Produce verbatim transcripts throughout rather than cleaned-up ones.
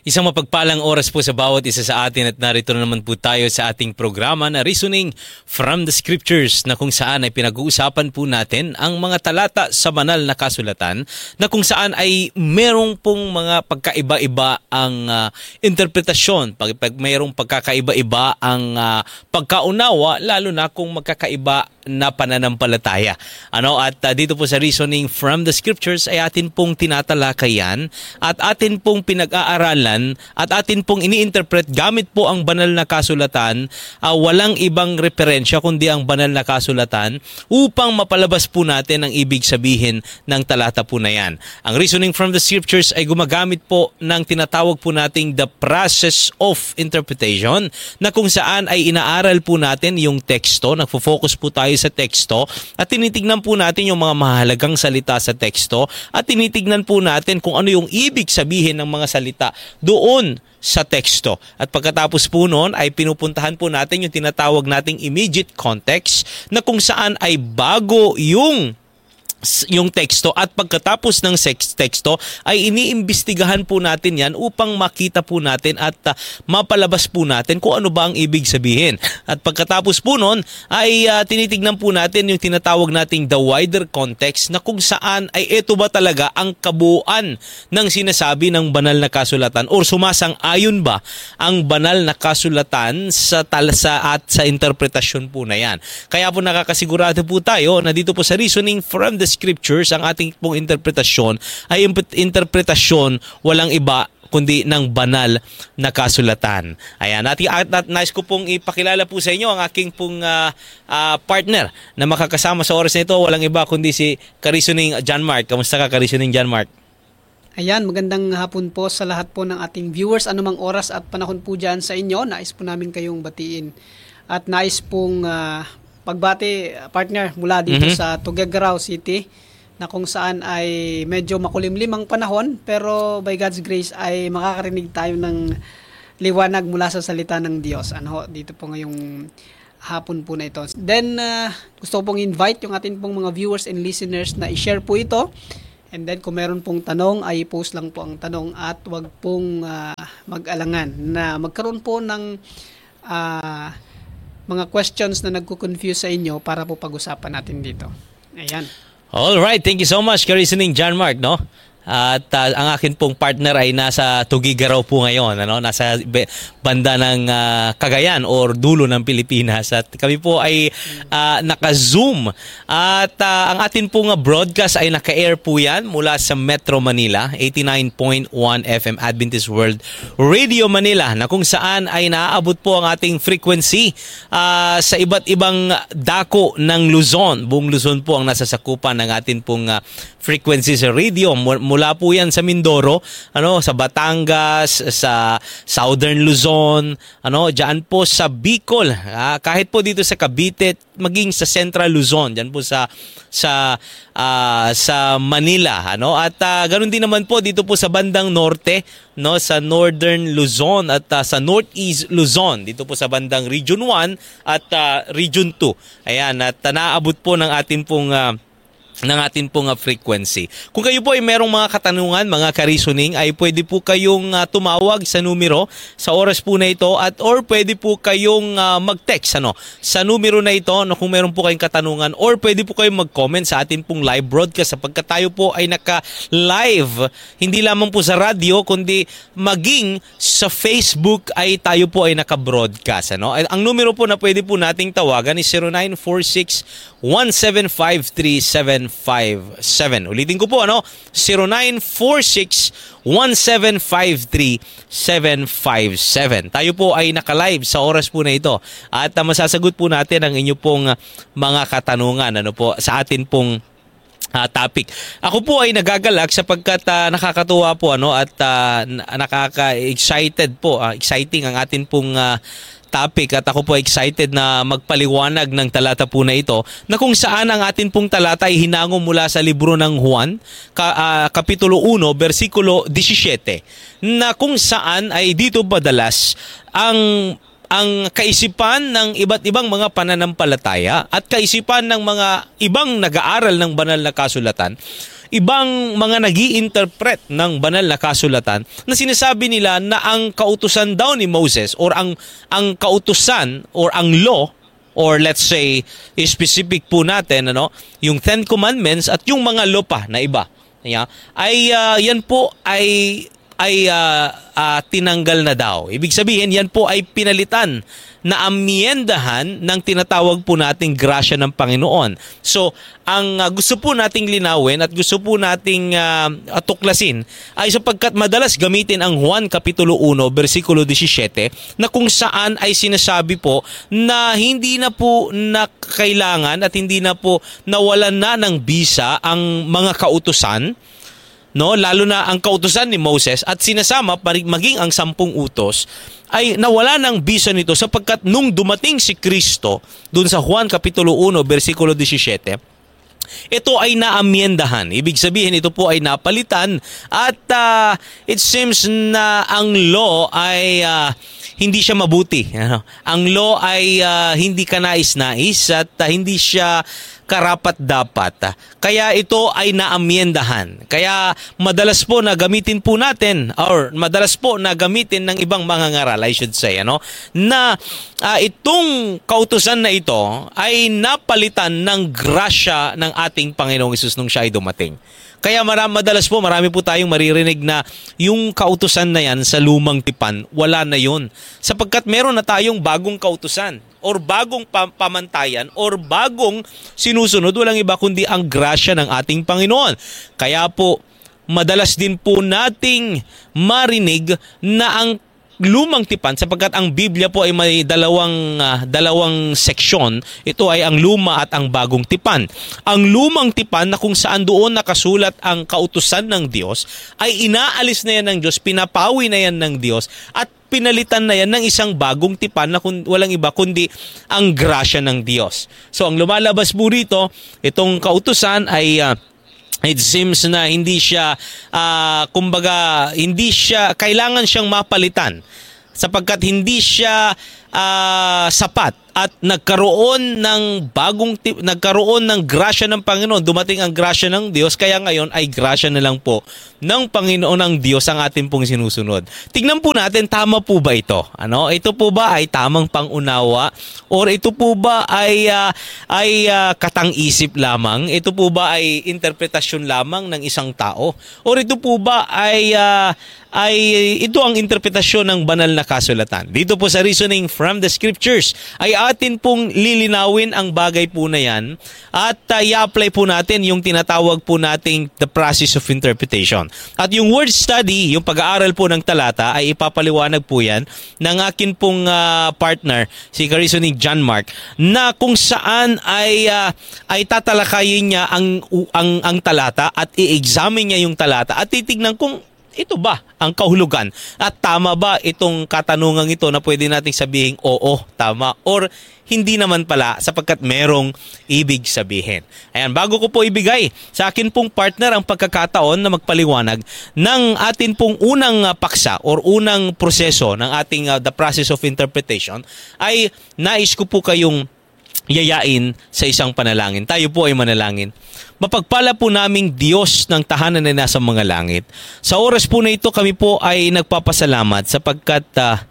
Isang mapagpalang oras po sa bawat isa sa atin at narito na naman po tayo sa ating programa na Reasoning from the Scriptures na kung saan ay pinag-uusapan po natin ang mga talata sa banal na kasulatan na kung saan ay merong pong mga pagkaiba-iba ang uh, interpretasyon, pag, pag mayroong pagkakaiba-iba ang uh, pagkaunawa lalo na kung magkakaiba na pananampalataya. Ano at uh, dito po sa Reasoning from the Scriptures ay atin pong tinatalakayan at atin pong pinag-aaralan at atin pong ini-interpret gamit po ang banal na kasulatan, uh, walang ibang referensya kundi ang banal na kasulatan upang mapalabas po natin ang ibig sabihin ng talata po na yan. Ang Reasoning from the Scriptures ay gumagamit po ng tinatawag po nating the process of interpretation na kung saan ay inaaral po natin yung teksto, nagfo-focus po tayo sa teksto at tinitignan po natin yung mga mahalagang salita sa teksto at tinitignan po natin kung ano yung ibig sabihin ng mga salita doon sa teksto. At pagkatapos po noon ay pinupuntahan po natin yung tinatawag nating immediate context na kung saan ay bago yung yung teksto at pagkatapos ng sex teksto ay iniimbestigahan po natin yan upang makita po natin at uh, mapalabas po natin kung ano ba ang ibig sabihin. At pagkatapos po nun ay uh, tinitignan po natin yung tinatawag nating the wider context na kung saan ay ito ba talaga ang kabuuan ng sinasabi ng banal na kasulatan or sumasang-ayon ba ang banal na kasulatan sa talsa at sa interpretasyon po na yan. Kaya po nakakasigurado po tayo na dito po sa Reasoning from the Scriptures, ang ating pong interpretasyon ay interpretasyon walang iba kundi ng banal na kasulatan. Ayan, at, at, at nice ko pong ipakilala po sa inyo ang aking pong uh, uh, partner na makakasama sa oras na ito, walang iba kundi si Ka-Reasoning John Mark. Kamusta ka, Ka-Reasoning John Mark? Ayan, magandang hapon po sa lahat po ng ating viewers, anumang oras at panahon po dyan sa inyo. Nais po namin kayong batiin at nais pong uh, pagbati, partner, mula dito mm-hmm. sa Tuguegarao City na kung saan ay medyo makulimlim ang panahon pero by God's grace ay makakarinig tayo ng liwanag mula sa salita ng Diyos. Ano, dito po ngayong hapon po na ito. Then, uh, gusto ko pong invite yung ating pong mga viewers and listeners na i-share po ito. And then, kung meron pong tanong, ay post lang po ang tanong at wag pong uh, mag-alangan na magkaroon po ng uh, mga questions na nagko-confuse sa inyo para po pag-usapan natin dito. Ayan. All right, thank you so much, Ka-Reasoning John Mark, no? At uh, ang akin pong partner ay nasa Tuguegarao po ngayon, ano? Nasa banda ng uh, Cagayan or dulo ng Pilipinas. At kami po ay uh, naka-Zoom. At uh, ang atin pong broadcast ay naka-air po yan mula sa Metro Manila, eighty-nine point one F M Adventist World Radio Manila, na kung saan ay naaabot po ang ating frequency uh, sa iba't ibang dako ng Luzon. Buong Luzon po ang nasasakupan ng atin pong uh, frequency sa radio. Mula po yan sa Mindoro, ano, sa Batangas, sa Southern Luzon, ano, diyan po sa Bicol, ah, kahit po dito sa Cavite, maging sa Central Luzon, diyan po sa sa uh, sa Manila, ano, at uh, ganoon din naman po dito po sa bandang norte, no, sa Northern Luzon at uh, sa Northeast Luzon, dito po sa bandang Region one at uh, Region two. Ayan, at uh, naabot po ng atin pong uh, ng atin pong uh, frequency. Kung kayo po ay merong mga katanungan, mga ka-reasoning, ay pwede po kayong uh, tumawag sa numero sa oras po na ito at or pwede po kayong uh, mag-text ano, sa numero na ito no, kung meron po kayong katanungan or pwede po kayong mag-comment sa atin pong live broadcast sapagkat tayo po ay naka-live hindi lamang po sa radio kundi maging sa Facebook ay tayo po ay naka-broadcast. Ano? Ang numero po na pwede po nating tawagan is zero nine four six one seven five three seven five seven. Ulitin ko po, ano? zero nine four six one seven five three seven five seven. Tayo po ay naka-live sa oras po na ito at uh, masasagot po natin ang inyo pong uh, mga katanungan ano po sa atin pong uh, topic. Ako po ay nagagalak sapagkat uh, nakakatuwa po ano at uh, nakaka-excited po, uh, exciting ang atin pong uh, topic at ako po excited na magpaliwanag ng talata po na ito na kung saan ang atin pong talata ay hinango mula sa libro ng Juan, ka, uh, Kapitulo one, versikulo seventeen, na kung saan ay dito madalas ang ang kaisipan ng iba't ibang mga pananampalataya at kaisipan ng mga ibang nag-aaral ng banal na kasulatan ibang mga nag-i-interpret ng banal na kasulatan na sinasabi nila na ang kautusan daw ni Moses or ang ang kautusan or ang law or let's say specific po natin ano, yung Ten Commandments at yung mga law pa na iba. Yeah, ay uh, yan po ay ay uh, uh, tinanggal na daw. Ibig sabihin, yan po ay pinalitan na amyendahan ng tinatawag po nating grasya ng Panginoon. So, ang uh, gusto po nating linawin at gusto po nating uh, tuklasin ay sapagkat madalas gamitin ang Juan Kapitulo one, versikulo seventeen na kung saan ay sinasabi po na hindi na po na kailangan at hindi na po nawalan na ng bisa ang mga kautusan, no, lalo na ang kautusan ni Moses at sinasama maging ang sampung utos ay nawala ng bisa nito sapagkat nung dumating si Kristo dun sa Juan Kapitulo one, versikulo seventeen, ito ay naamyendahan. Ibig sabihin, ito po ay napalitan at uh, it seems na ang law ay uh, hindi siya mabuti. Ano? Ang law ay uh, hindi kanais-nais at uh, hindi siya karapat-dapat. Kaya ito ay naamyendahan. Kaya madalas po na gamitin po natin or madalas po na gamitin ng ibang mga ngaral, I should say, ano, na uh, itong kautusan na ito ay napalitan ng grasya ng ating Panginoong Hesus nung siya ay dumating. Kaya marami, madalas po marami po tayong maririnig na yung kautusan na yan sa lumang tipan, wala na yun. Sapagkat meron na tayong bagong kautusan or bagong pamantayan or bagong sinusunod, walang iba kundi ang grasya ng ating Panginoon. Kaya po, madalas din po nating marinig na ang lumang tipan, sapagkat ang Biblia po ay may dalawang uh, dalawang seksyon. Ito ay ang luma at ang bagong tipan. Ang lumang tipan na kung saan doon nakasulat ang kautusan ng Diyos ay inaalis na yan ng Diyos, pinapawi na yan ng Diyos at pinalitan na yan ng isang bagong tipan na kung, walang iba kundi ang grasya ng Diyos. So ang lumalabas po rito, itong kautusan ay uh, it seems na hindi siya, uh, kumbaga, hindi siya, kailangan siyang mapalitan sapagkat hindi siya uh, sapat at nagkaroon ng bagong, nagkaroon ng grasya ng Panginoon. Dumating ang grasya ng Diyos, kaya ngayon ay grasya na lang po ng Panginoon ng Diyos ang ating pong sinusunod. Tingnan po natin, tama po ba ito? Ano? Ito po ba ay tamang pangunawa? Or ito po ba ay, uh, ay uh, katang-isip lamang? Ito po ba ay interpretasyon lamang ng isang tao? Or ito po ba ay, uh, ay ito ang interpretasyon ng banal na kasulatan? Dito po sa Reasoning from the Scriptures ay atin pong lilinawin ang bagay po na yan at uh, i-apply po natin yung tinatawag po nating the process of interpretation. At yung word study, yung pag-aaral po ng talata ay ipapaliwanag po yan ng akin pong uh, partner, si Reasoning John Mark, na kung saan ay uh, ay tatalakayin niya ang, ang, ang talata at i-examine niya yung talata at titignan kung ito ba ang kahulugan? At tama ba itong katanungang ito na pwede nating sabihin oo, tama, or hindi naman pala sapagkat merong ibig sabihin. Ayan, bago ko po ibigay sa akin pong partner ang pagkakataon na magpaliwanag ng atin pong unang uh, paksa or unang proseso ng ating uh, the process of interpretation, ay nais ko po kayong yayain sa isang panalangin. Tayo po ay manalangin. Mapagpala po naming Diyos ng tahanan na nasa mga langit. Sa oras po na ito kami po ay nagpapasalamat sapagkat uh,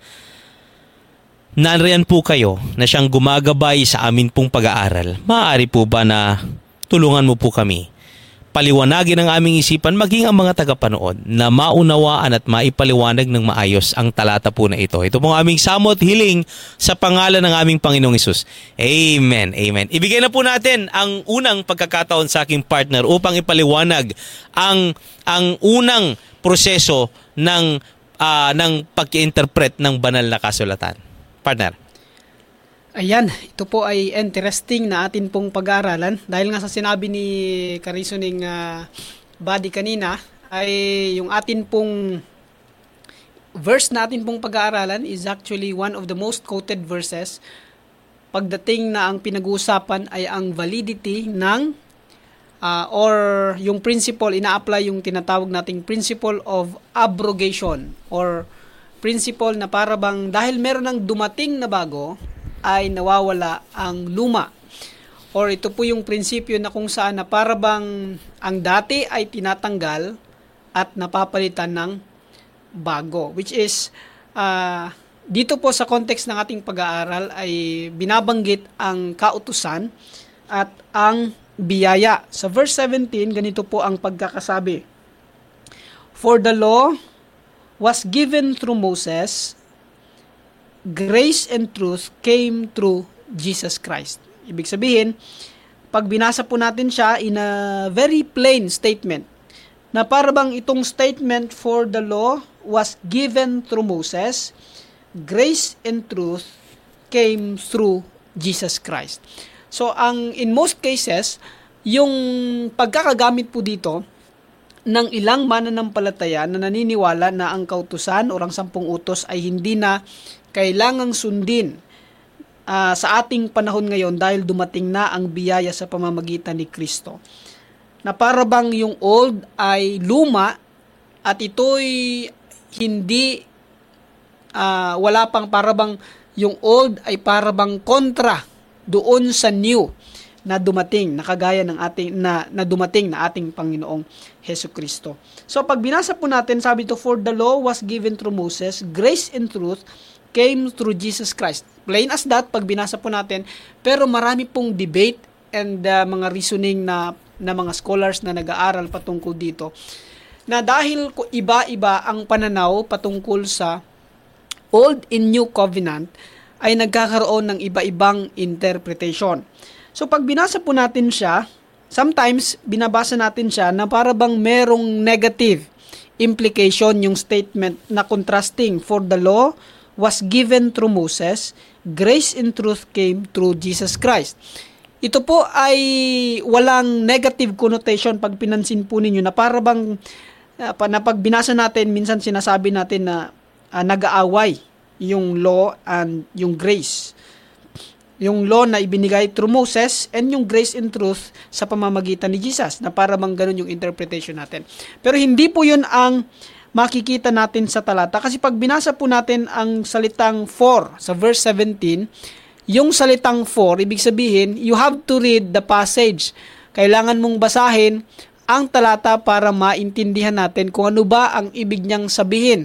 nariyan po kayo na siyang gumagabay sa amin pong pag-aaral. Maaari po ba na tulungan mo po kami? Paliwanagin ang aming isipan maging ang mga tagapanood na maunawaan at maipaliwanag ng maayos ang talata po na ito. Ito pong aming samot hiling sa pangalan ng aming Panginoong Hesus. Amen. Amen. Ibigay na po natin ang unang pagkakataon sa aking partner upang ipaliwanag ang ang unang proseso ng uh, ng pag-interpret ng banal na kasulatan. Partner. Ayan, ito po ay interesting na atin pong pag-aaralan dahil nga sa sinabi ni Karisoning uh, Buddy kanina ay yung atin pong verse na atin pong pag-aaralan is actually one of the most quoted verses pagdating na ang pinag-uusapan ay ang validity ng uh, or yung principle, ina-apply yung tinatawag nating principle of abrogation or principle na para bang dahil meron ng dumating na bago ay nawawala ang luma. or ito po yung prinsipyo na kung saan na para bang ang dati ay tinatanggal at napapalitan ng bago, which is uh, dito po sa context ng ating pag-aaral ay binabanggit ang kautusan at ang biyaya. Sa verse seventeen, ganito po ang pagkakasabi. For the law was given through Moses, grace and truth came through Jesus Christ. Ibig sabihin, pag binasa po natin siya in a very plain statement, na para bang itong statement for the law was given through Moses, grace and truth came through Jesus Christ. So, ang in most cases, yung pagkakagamit po dito ng ilang mananampalataya na naniniwala na ang kautusan o ang sampung utos ay hindi na kailangang sundin uh, sa ating panahon ngayon dahil dumating na ang biyaya sa pamamagitan ni Kristo. Na para bang yung old ay luma at ito'y hindi uh, wala pang para bang yung old ay para bang kontra doon sa new na dumating, na kagaya ng ating na, na dumating na ating Panginoong Hesukristo. So pag binasa po natin, sabi to, for the law was given through Moses, grace and truth came through Jesus Christ. Plain as that pag binasa po natin, pero marami pong debate and uh, mga reasoning na na mga scholars na nag-aaral patungkol dito, na dahil iba-iba ang pananaw patungkol sa Old and New Covenant, ay nagkakaroon ng iba-ibang interpretation. So pag binasa po natin siya, sometimes binabasa natin siya na para bang merong negative implication yung statement na contrasting, for the law was given through Moses, grace and truth came through Jesus Christ. Ito po ay walang negative connotation pag pinansin po ninyo na para bang uh, na pag binasa natin, minsan sinasabi natin na uh, nag-aaway yung law and yung grace. Yung law na ibinigay through Moses and yung grace and truth sa pamamagitan ni Jesus, na para bang ganun yung interpretation natin. Pero hindi po yun ang makikita natin sa talata, kasi pag binasa po natin ang salitang for sa verse seventeen, yung salitang for, ibig sabihin, you have to read the passage. Kailangan mong basahin ang talata para maintindihan natin kung ano ba ang ibig niyang sabihin.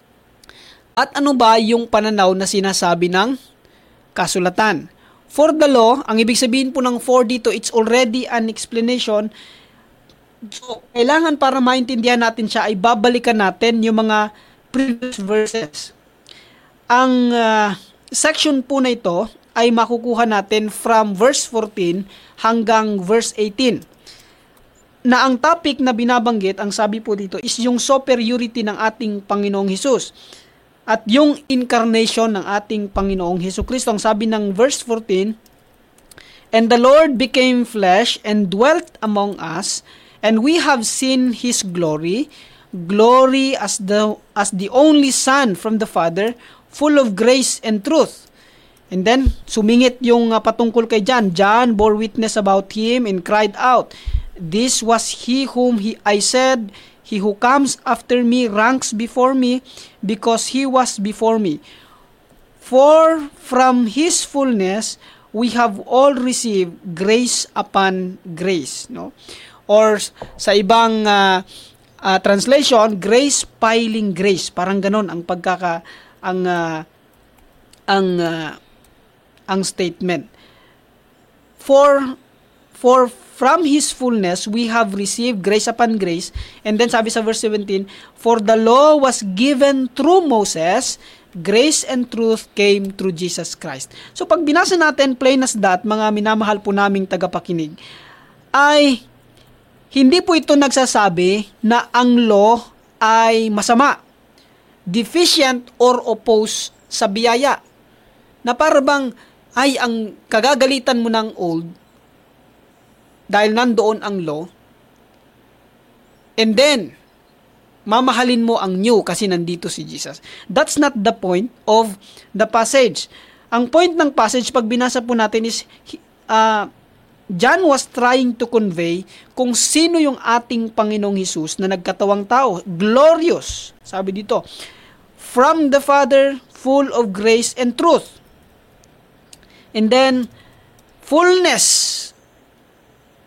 At ano ba yung pananaw na sinasabi ng kasulatan. For the law, ang ibig sabihin po ng for dito, it's already an explanation. So, kailangan para maintindihan natin siya ay babalikan natin yung mga previous verses. Ang uh, section po na ito ay makukuha natin from verse fourteen hanggang verse eighteen. Na ang topic na binabanggit, ang sabi po dito, is yung superiority ng ating Panginoong Hesus. At yung incarnation ng ating Panginoong Hesukristo. Ang sabi ng verse fourteen, and the Lord became flesh and dwelt among us, and we have seen His glory, glory as the as the only Son from the Father, full of grace and truth. And then, sumingit yung uh, patungkol kay John. John bore witness about Him and cried out, this was He whom he, I said, He who comes after me ranks before me, because He was before me. For from His fullness we have all received grace upon grace, no? Or sa ibang uh, uh, translation, grace piling grace. Parang ganon ang pagkaka ang uh, ang uh, ang statement. For for from His fullness we have received grace upon grace. And then sabi sa verse seventeen, for the law was given through Moses, grace and truth came through Jesus Christ. So pag binasa natin plain as that, mga minamahal po naming tagapakinig, ay hindi po ito nagsasabi na ang law ay masama, deficient or opposed sa biyaya. Na para bang ay ang kagagalitan mo ng old dahil nandoon ang law, and then mamahalin mo ang new kasi nandito si Jesus. That's not the point of the passage. Ang point ng passage, pag binasa po natin, is uh, John was trying to convey kung sino yung ating Panginoong Hesus na nagkatawang tao. Glorious, sabi dito, from the Father, full of grace and truth. And then, fullness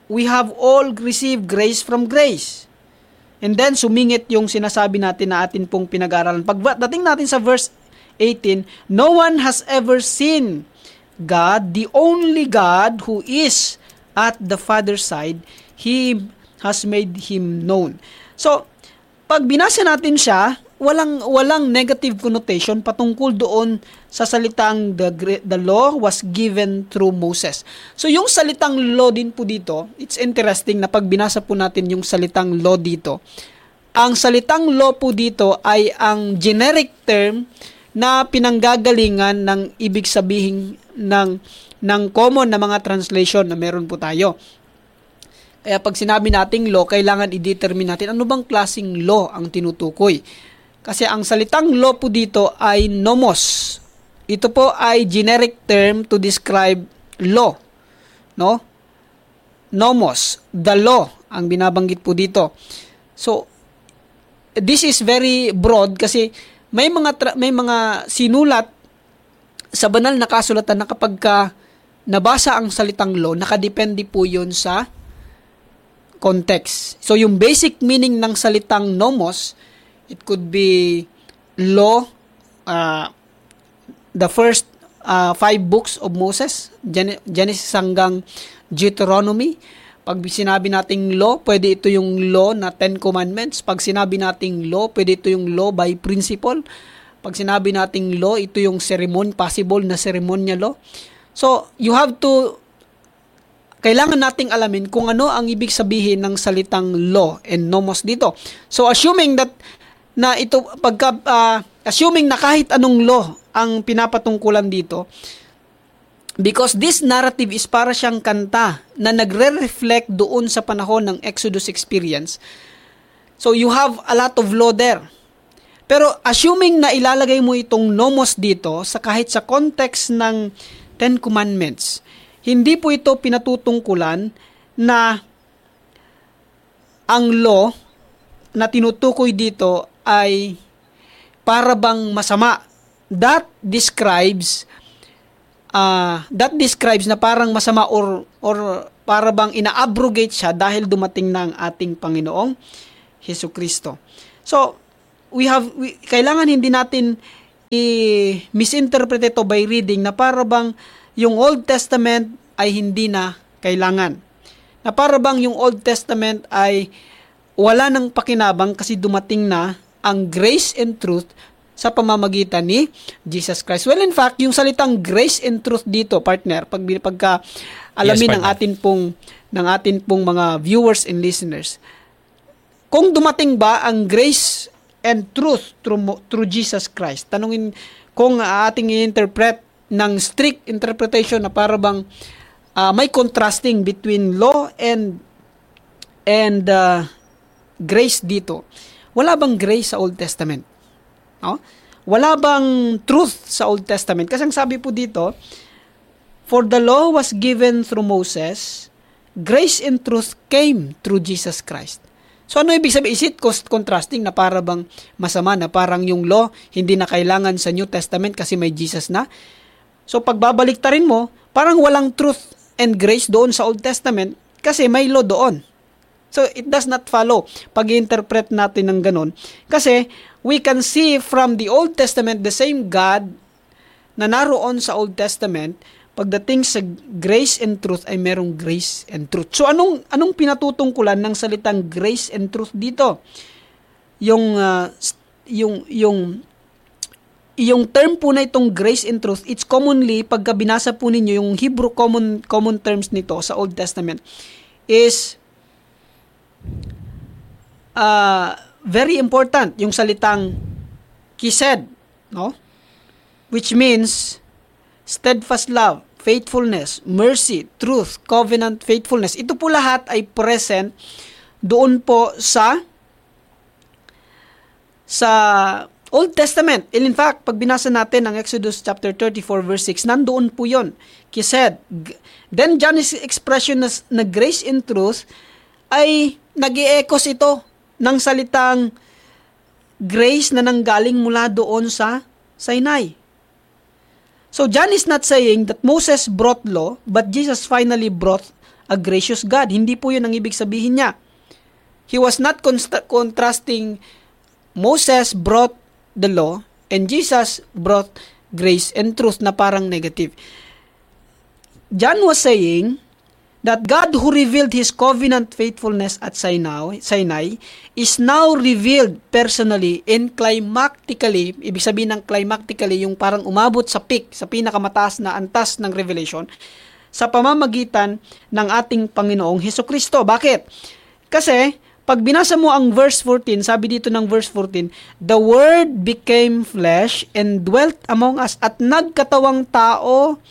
we have all received grace from grace. And then, sumingit yung sinasabi natin na atin pong pinag-aralan. Pagdating natin sa verse eighteen, no one has ever seen God, the only God who is at the Father's side, He has made Him known. So, pag binasa natin siya, walang walang negative connotation patungkol doon sa salitang the the law was given through Moses. So yung salitang law din po dito, it's interesting na pag binasa po natin yung salitang law dito, ang salitang law po dito ay ang generic term na pinanggagalingan ng ibig sabihin ng ng common na mga translation na meron po tayo. Kaya pag sinabi nating law, kailangan i-determine natin ano bang klaseng law ang tinutukoy. Kasi ang salitang law po dito ay nomos. Ito po ay generic term to describe law. No? Nomos, the law, ang binabanggit po dito. So, this is very broad kasi may mga tra- may mga sinulat sa banal na kasulatan na kapag ka nabasa ang salitang law, nakadepende po yun sa context. So, yung basic meaning ng salitang nomos, it could be law, uh, the first uh, five books of Moses, Gen- Genesis hanggang Deuteronomy. Pag sinabi nating law, pwede ito yung law na Ten Commandments. Pag sinabi nating law, pwede ito yung law by principle. Pag sinabi nating law, ito yung ceremony, possible na ceremonial law. So, you have to, kailangan nating alamin kung ano ang ibig sabihin ng salitang law and nomos dito. So, assuming that na ito pagka uh, assuming na kahit anong law ang pinapatungkulan dito, because this narrative is para siyang kanta na nagre-reflect doon sa panahon ng Exodus experience. So you have a lot of law there. Pero assuming na ilalagay mo itong nomos dito sa kahit sa context ng Ten Commandments, hindi po ito pinatutungkulan na ang law na tinutukoy dito ay para bang masama. That describes uh, that describes na parang masama or or para bang ina-abrogate siya dahil dumating na ang ating Panginoong Hesukristo. So, we have we, kailangan hindi natin i-misinterpret ito by reading na para bang yung Old Testament ay hindi na kailangan. Na para bang yung Old Testament ay wala nang pakinabang kasi dumating na ang grace and truth sa pamamagitan ni Jesus Christ. Well, in fact, yung salitang grace and truth dito, partner, pag pagka alamin yes, ng atin pong ng atin pong mga viewers and listeners, kung dumating ba ang grace and truth through, through Jesus Christ, tanungin kung ating i-interpret ng strict interpretation na para bang uh, may contrasting between law and and uh, grace dito. Wala bang grace sa Old Testament? No? Wala bang truth sa Old Testament? Kasi ang sabi po dito, for the law was given through Moses, grace and truth came through Jesus Christ. So ano ibig sabihin? Is it contrasting na para bang masama na parang yung law hindi na kailangan sa New Testament kasi may Jesus na? So pagbabalik ta rin mo, parang walang truth and grace doon sa Old Testament kasi may law doon. So, it does not follow pag i-interpret natin ng ganun. Kasi, we can see from the Old Testament, the same God na naroon sa Old Testament, pagdating sa grace and truth, ay merong grace and truth. So, anong anong pinatutungkulan ng salitang grace and truth dito? Yung, uh, yung, yung, yung term po na itong grace and truth, it's commonly, pagka binasa po ninyo, yung Hebrew common, common terms nito sa Old Testament, is Uh, very important yung salitang kised, no? Which means steadfast love, faithfulness, mercy, truth, covenant, faithfulness. Ito po lahat ay present doon po sa sa Old Testament. In fact, pag binasa natin ang Exodus chapter thirty-four verse six, nandoon po yon. Kised. Then John's expression na, na grace and truth ay nag-i-echoes ito ng salitang grace na nanggaling mula doon sa Sinai. So John is not saying that Moses brought law, but Jesus finally brought a gracious God. Hindi po yun ang ibig sabihin niya. He was not const- contrasting Moses brought the law and Jesus brought grace and truth na parang negative. John was saying that God who revealed His covenant faithfulness at Sinai, Sinai is now revealed personally and climactically. Ibig sabihin ng climactically, yung parang umabot sa peak, sa pinakamataas na antas ng revelation, sa pamamagitan ng ating Panginoong Hesukristo. Bakit? Kasi, pag binasa mo ang verse fourteen, sabi dito ng verse fourteen, the Word became flesh and dwelt among us, at nagkatawang tao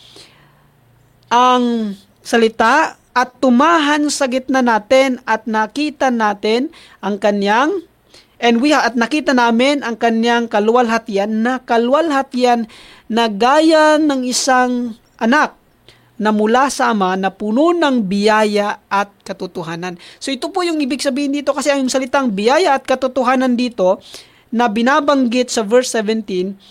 ang salita at tumahan sa gitna natin at nakita natin ang kanyang and we at nakita namin ang kanyang kaluwalhatian na kaluwalhatian na gaya ng isang anak na mula sa Ama na puno ng biyaya at katotohanan. So ito po yung ibig sabihin dito, kasi ang salitang biyaya at katotohanan dito na binabanggit sa verse seventeen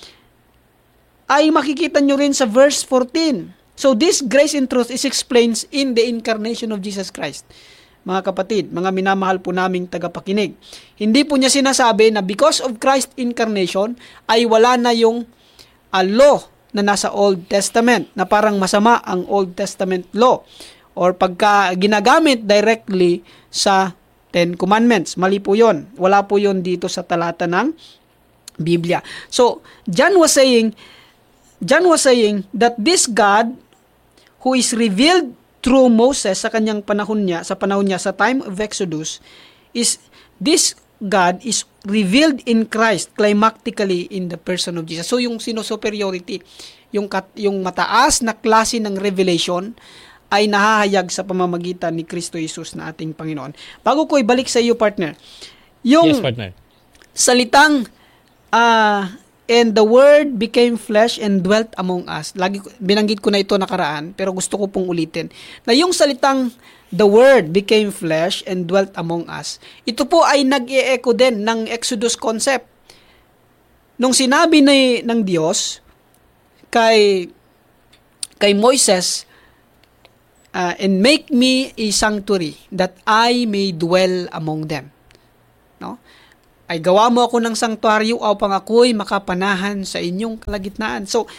ay makikita nyo rin sa verse fourteen. So this grace and truth is explained in the incarnation of Jesus Christ. Mga kapatid, mga minamahal po naming tagapakinig, hindi po niya sinasabi na because of Christ's incarnation ay wala na yung uh, law na nasa Old Testament, na parang masama ang Old Testament law or pagka ginagamit directly sa Ten Commandments. Mali po yun. Wala po yun dito sa talata ng Biblia. So, John was saying, John was saying that this God who is revealed through Moses sa kanyang panahon niya, sa panahon niya, sa time of Exodus, is this God is revealed in Christ climactically in the person of Jesus. So yung sino-superiority, yung, kat, yung mataas na klase ng revelation ay nahahayag sa pamamagitan ni Kristo Jesus na ating Panginoon. Bago ko ibalik sa iyo, partner, yung yes, partner. Salitang uh, and the Word became flesh and dwelt among us. Lagi binanggit ko na ito nakaraan, pero gusto ko pong ulitin. Na yung salitang the Word became flesh and dwelt among us, ito po ay nag-e-echo din ng Exodus concept. Nung sinabi ni, ng Diyos kay, kay Moises, uh, and make me a sanctuary that I may dwell among them. No? Ay gawa mo ako ng sanctuaryo upang ako'y makapanahan sa inyong kalagitnaan. So,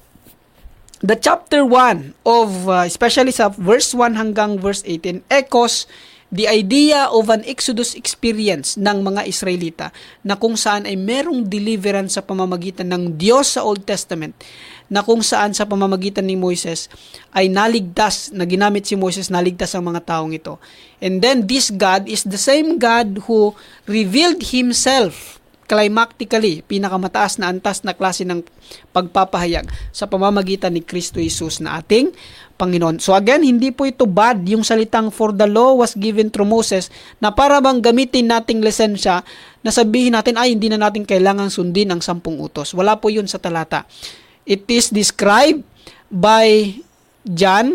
the chapter one of, uh, especially sa verse one hanggang verse eighteen, echoes the idea of an Exodus experience ng mga Israelita na kung saan ay merong deliverance sa pamamagitan ng Diyos sa Old Testament, na kung saan sa pamamagitan ni Moises ay naligtas, na ginamit si Moises, naligtas ang mga taong ito. And then this God is the same God who revealed Himself climactically, pinakamataas na antas na klase ng pagpapahayag sa pamamagitan ni Kristo Jesus na ating Panginoon. So again, hindi po ito bad yung salitang for the law was given through Moses, na para bang gamitin nating lisensya na sabihin natin ay hindi na natin kailangan sundin ang sampung utos. Wala po yun sa talata. It is described by John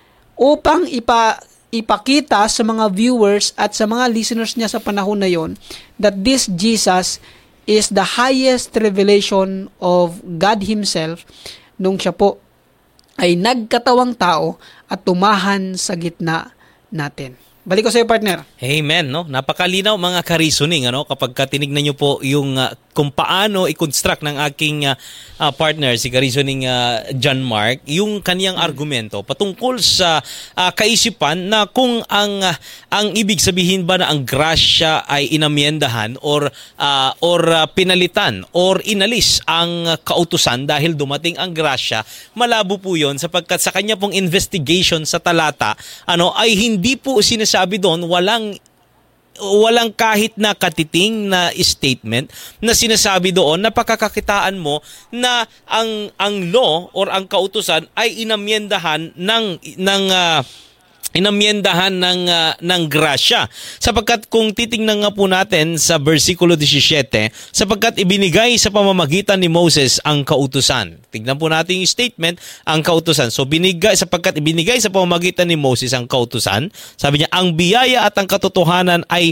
upang ipa ipakita sa mga viewers at sa mga listeners niya sa panahon na yon that this Jesus is the highest revelation of God Himself nung siya po ay nagkatawang tao at tumahan sa gitna natin. Balik ko sa iyo, partner. Amen, no? Napakalinaw mga ka-reasoning, ano? Kapag tinignan niyo po yung uh, kung paano i-construct ng aking uh, uh, partner, si ka-reasoning uh, John Mark, yung kaniyang hmm. argumento patungkol sa uh, kaisipan na kung ang uh, ang ibig sabihin ba na ang grasya ay inamyendahan or uh, or uh, pinalitan or inalis ang uh, kautusan dahil dumating ang grasya, malabo po 'yon sapagkat sa kanya pong investigation sa talata, ano ay hindi po sinas sabi doon, walang walang kahit na katiting na statement na sinasabi doon na pagkakakitaan mo na ang ang law or ang kautusan ay inamyendahan ng ng uh, inamyendahan ng uh, ng grasya. Sapagkat kung titingnan nga po natin sa bersikulo seventeen, sapagkat ibinigay sa pamamagitan ni Moses ang kautusan. Tingnan po natin yung statement, ang kautusan. So binigay sapagkat ibinigay sa pamamagitan ni Moses ang kautusan. Sabi niya, ang biyaya at ang katotohanan ay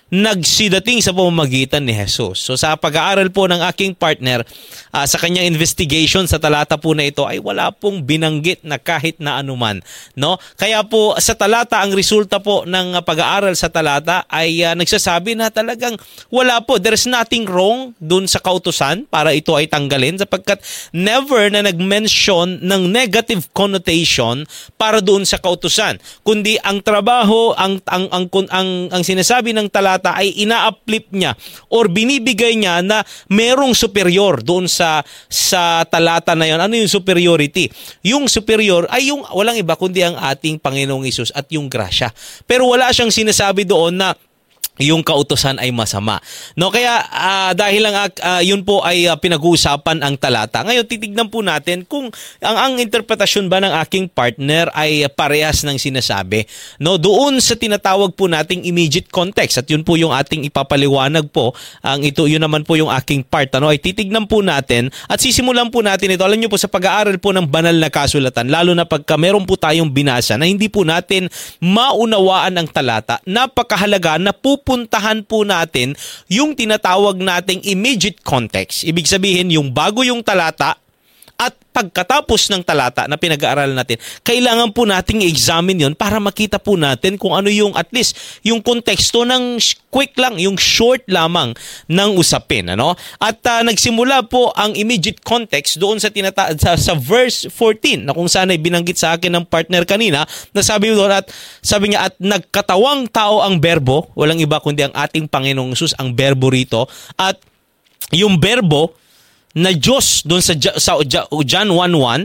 nagsidating sa pamamagitan ni Jesus. So sa pag-aaral po ng aking partner, uh, sa kanyang investigation sa talata po na ito ay wala pong binanggit na kahit na anuman, no? Kaya po sa talata, ang resulta po ng uh, pag-aaral sa talata ay uh, nagsasabi na talagang wala po, there's nothing wrong dun sa kautusan para ito ay tanggalin, sapagkat never na nag-mention ng negative connotation para doon sa kautusan, kundi ang trabaho, ang ang ang ang, ang, ang sinasabi ng talata ay ina-uplift niya or binibigay niya na merong superior doon sa sa talata na yon. Ano yung superiority? Yung superior ay yung walang iba kundi ang ating Panginoong Hesus at yung grasya. Pero wala siyang sinasabi doon na yung kautusan ay masama. No, kaya uh, dahil lang uh, yun po ay uh, pinag-uusapan ang talata. Ngayon titignan po natin kung ang ang interpretasyon ba ng aking partner ay parehas ng sinasabi. No, doon sa tinatawag po nating immediate context, at yun po yung ating ipapaliwanag po. Ang ito yun naman po yung aking part, ano, ay titignan po natin at sisimulan po natin ito. Alam niyo po, sa pag-aaral po ng banal na kasulatan, lalo na pagka meron po tayong binasa na hindi po natin maunawaan ang talata, napakahalaga na po puntahan po natin yung tinatawag nating immediate context. Ibig sabihin, yung bago yung talata at pagkatapos ng talata na pinag-aaralan natin, kailangan po nating i-examine yun para makita po natin kung ano yung at least yung konteksto ng quick lang, yung short lamang ng usapin. Ano? At uh, nagsimula po ang immediate context doon sa, tinata- sa, sa verse fourteen na kung saan ay binanggit sa akin ng partner kanina na sabi doon at sabi niya, at nagkatawang tao ang berbo, walang iba kundi ang ating Panginoong Hesus ang berbo rito, at yung berbo na Diyos doon sa, sa John one one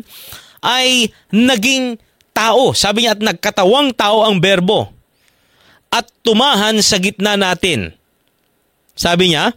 ay naging tao. Sabi niya, at nagkatawang tao ang berbo at tumahan sa gitna natin. Sabi niya,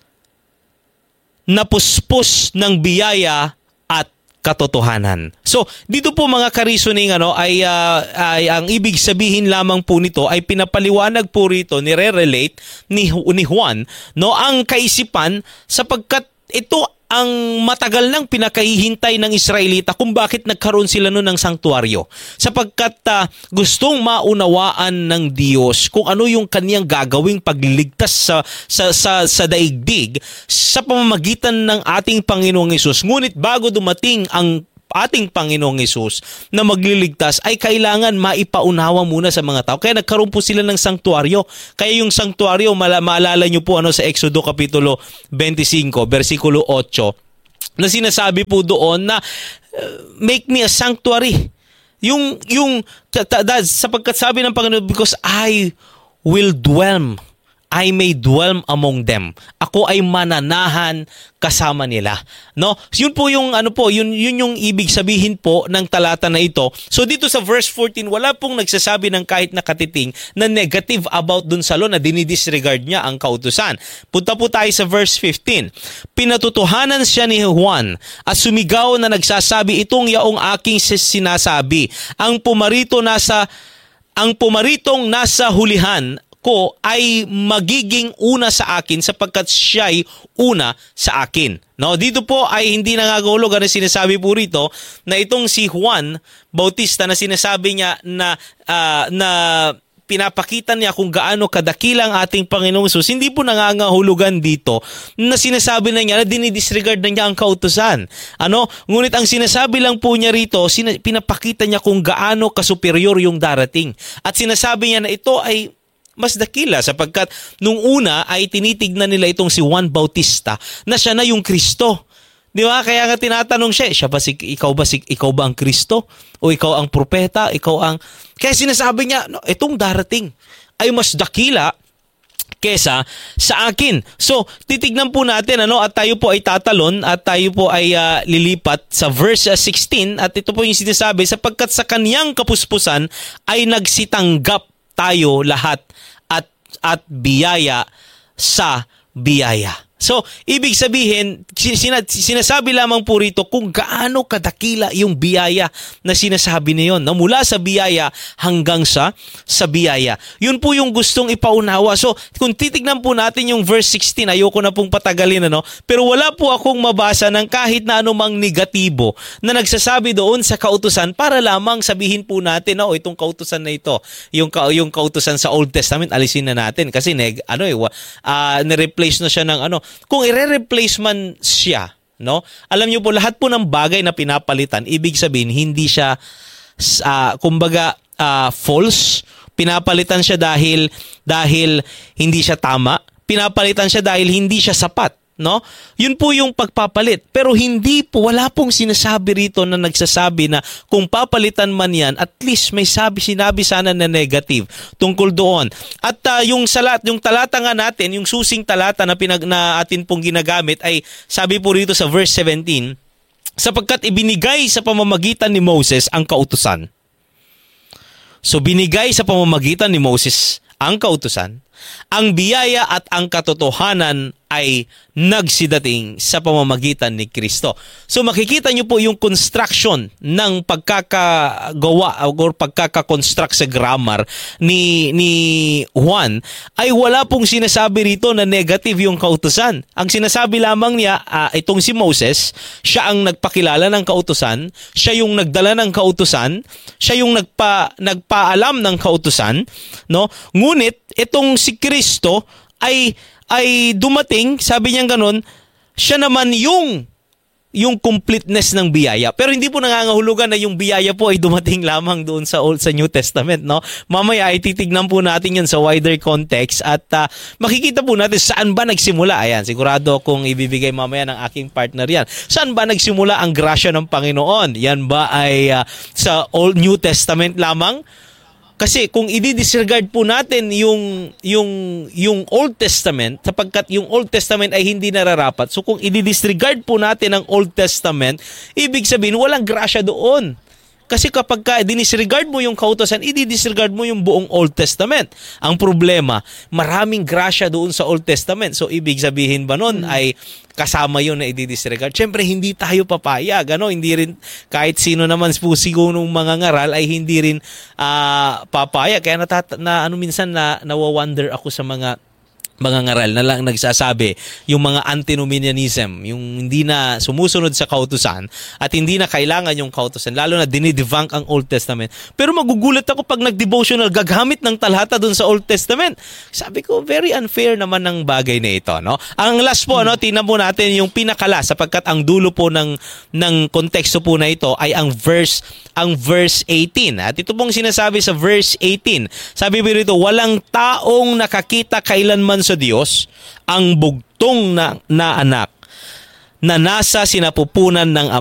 napuspos ng biyaya at katotohanan. So, dito po mga ka-reasoning, ano, ay, uh, ay ang ibig sabihin lamang po nito ay pinapaliwanag po rito, nire-relate ni, ni Juan, no, ang kaisipan, sapagkat ito ang matagal nang pinakahihintay ng Israelita kung bakit nagkaroon sila noon ng sanktuaryo. Sapagkat uh, gustong maunawaan ng Diyos kung ano yung kaniyang gagawing pagligtas sa, sa, sa, sa daigdig sa pamamagitan ng ating Panginoong Hesus. Ngunit bago dumating ang ating Panginoong Hesus na magliligtas, ay kailangan maipaunawa muna sa mga tao. Kaya nagkaroon po sila ng sanktuaryo. Kaya yung sanktuaryo, mala- maalala nyo po ano, sa Exodo Kapitulo twenty-five, versikulo eight, na sinasabi po doon na uh, make me a sanctuary. Yung, yung ta- ta- ta- sapagkat sabi ng Panginoon, because I will dwell I may dwell among them. Ako ay mananahan kasama nila. No? Yun po yung ano po, yun yun yung ibig sabihin po ng talata na ito. So dito sa verse fourteen, wala pong nagsasabi ng kahit na katiting na negative about dun sa law, na dinidisregard niya ang kautusan. Punta po tayo sa verse fifteen. Pinatutuhanan siya ni Juan at sumigaw na nagsasabi, itong yaong aking sinasabi. Ang pumarito nasa ang pumaritong nasa hulihan ko ay magiging una sa akin sapagkat siya'y una sa akin. No, dito po ay hindi nangangahulugan na sinasabi po rito na itong si Juan Bautista na sinasabi niya na uh, na pinapakita niya kung gaano kadakilang ating Panginoong Hesus. Hindi po nangangahulugan dito na sinasabi na niya na dinidisregard na niya ang kautusan. Ano? Ngunit ang sinasabi lang po niya rito, sina- pinapakita niya kung gaano kasuperior yung darating. At sinasabi niya na ito ay mas dakila sapagkat nung una ay tinitignan nila itong si Juan Bautista na siya na yung Kristo. Di ba? Kaya nga tinatanong siya, siya ba si, ikaw ba si, ikaw ba ang Kristo? O ikaw ang propeta? Ikaw ang... Kaya sinasabi niya, no, itong darating ay mas dakila kesa sa akin. So, titignan po natin, ano, at tayo po ay tatalon at tayo po ay uh, lilipat sa verse uh, sixteen, at ito po yung sinasabi, sapagkat sa kaniyang kapuspusan ay nagsitanggap tayo lahat at at biyaya sa biyaya. So, ibig sabihin, sina- sinasabi lamang po rito kung gaano kadakila yung biyaya na sinasabi na yun. Na mula sa biyaya hanggang sa, sa biyaya. Yun po yung gustong ipaunawa. So, kung titignan po natin yung verse sixteen, ayoko na pong patagalin, ano? Pero wala po akong mabasa ng kahit na anumang negatibo na nagsasabi doon sa kautusan para lamang sabihin po natin, oh, itong kautusan na ito, yung, ka- yung kautusan sa Old Testament, alisin na natin. Kasi, neg, ano eh, uh, nireplace na siya ng ano. Kung i-replace man siya, no? Alam niyo po, lahat po ng bagay na pinapalitan, ibig sabihin, hindi siya, uh, kumbaga, uh, false. Pinapalitan siya dahil, dahil hindi siya tama. Pinapalitan siya dahil hindi siya sapat. No? Yun po yung pagpapalit. Pero hindi po, wala pong sinasabi rito na nagsasabi na kung papalitan man yan, at least may sabi, sinabi sana na negative tungkol doon. At uh, yung salat, yung talata nga natin, yung susing talata na, pinag, na atin pong ginagamit ay sabi po rito sa verse seventeen, sapagkat ibinigay sa pamamagitan ni Moses ang kautusan. So binigay sa pamamagitan ni Moses ang kautusan, ang biyaya at ang katotohanan ay nagsidating sa pamamagitan ni Kristo. So makikita nyo po yung construction ng pagkakagawa or pagkakakonstruct sa grammar ni, ni Juan ay wala pong sinasabi rito na negative yung kautusan. Ang sinasabi lamang niya, uh, itong si Moses, siya ang nagpakilala ng kautusan, siya yung nagdala ng kautusan, siya yung nagpa, nagpaalam ng kautusan, no? Ngunit itong si Kristo ay ay dumating, sabi niya ganun, siya naman yung yung completeness ng biyaya. Pero hindi po nangangahulugan na yung biyaya po ay dumating lamang doon sa Old sa New Testament, no? Mamaya ay titignan po natin 'yun sa wider context at uh, makikita po natin saan ba nagsimula. Ayan, sigurado kung ibibigay mamaya ng aking partner 'yan. Saan ba nagsimula ang grasya ng Panginoon? Yan ba ay uh, sa Old New Testament lamang? Kasi kung i-disregard po natin yung yung yung Old Testament, sapagkat yung Old Testament ay hindi nararapat. So kung i-disregard po natin ang Old Testament, ibig sabihin walang grasya doon. Kasi kapag ka dinisregard mo yung kautosan, i-disregard mo yung buong Old Testament. Ang problema, maraming grasya doon sa Old Testament. So ibig sabihin ba nun hmm. ay kasama yun na i-disregard? Siyempre, hindi tayo papayag. Ano? Hindi rin, kahit sino naman po siguro ng mga ngaral ay hindi rin uh, papayag. Kaya natat- na, ano, minsan na, nawa-wonder ako sa mga mga ngaral na lang nagsasabi yung mga antinomianism, yung hindi na sumusunod sa kautusan at hindi na kailangan yung kautusan, lalo na dinidebunk ang Old Testament. Pero magugulat ako pag nag-devotional gagamit ng talata dun sa Old Testament. Sabi ko, very unfair naman ng bagay na ito, no? Ang last po, hmm. no, tingnan po natin yung pinakala, sapagkat ang dulo po ng ng konteksto po na ito ay ang verse ang verse eighteen. At ito pong sinasabi sa verse eighteen. Sabi po rito, walang taong nakakita kailanman sa Diyos ang bugtong na, na anak na nasa sinapupunan ng